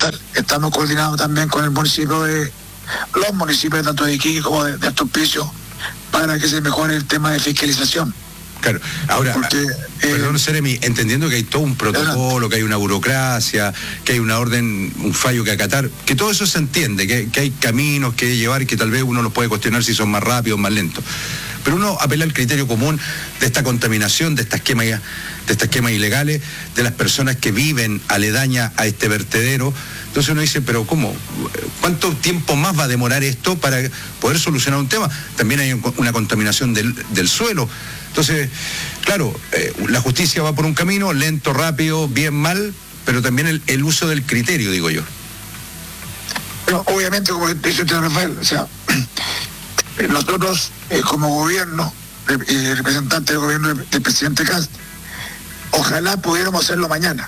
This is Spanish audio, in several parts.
ambiental. Estamos coordinados también con los municipios tanto de Iquique como de Alto Hospicio, para que se mejore el tema de fiscalización. Claro, ahora, perdón, Seremi, entendiendo que hay todo un protocolo, que hay una burocracia, que hay una orden, un fallo que acatar, que todo eso se entiende, que hay caminos que llevar y que tal vez uno los puede cuestionar si son más rápidos o más lentos. Pero uno apela al criterio común de esta contaminación, de estas quemas ilegales, de las personas que viven aledañas a este vertedero. Entonces uno dice, pero ¿cómo? ¿Cuánto tiempo más va a demorar esto para poder solucionar un tema? También hay una contaminación del suelo. Entonces, claro, la justicia va por un camino, lento, rápido, bien, mal, pero también el uso del criterio, digo yo. Pero obviamente, como dice usted, Rafael, o sea, nosotros como gobierno y representante del gobierno del presidente Kast, ojalá pudiéramos hacerlo mañana,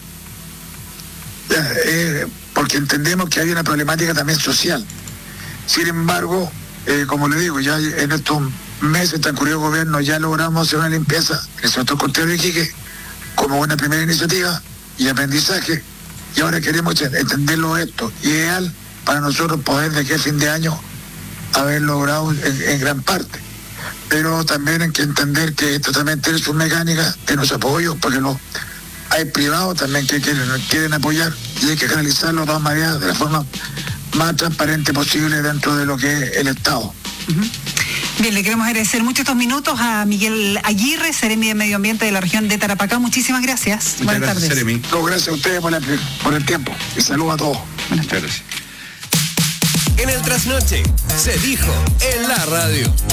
porque entendemos que hay una problemática también social. Sin embargo, como le digo, ya en estos meses transcurrido el gobierno ya logramos hacer una limpieza en el sector costero de Iquique como una primera iniciativa y aprendizaje, y ahora queremos entenderlo esto, ideal para nosotros poder de aquí a fin de año haber logrado en gran parte. Pero también hay que entender que esto también tiene sus mecánicas, tiene su apoyo, porque hay privados también que quieren apoyar, y hay que canalizarlo de todas maneras de la forma más transparente posible dentro de lo que es el Estado. Bien, le queremos agradecer mucho estos minutos a Miguel Aguirre, Seremi de Medio Ambiente de la región de Tarapacá. Muchísimas gracias. Buenas tardes, Seremi. Gracias a ustedes por el tiempo y saludos a todos. Buenas tardes. En el Trasnoche se dijo en la radio.